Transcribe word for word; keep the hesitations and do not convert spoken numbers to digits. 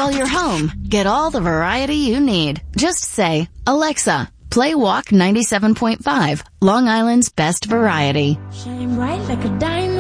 while you're home, get all the variety you need. Just say, Alexa, play Walk ninety-seven point five, Long Island's best variety. Shine bright like a diamond.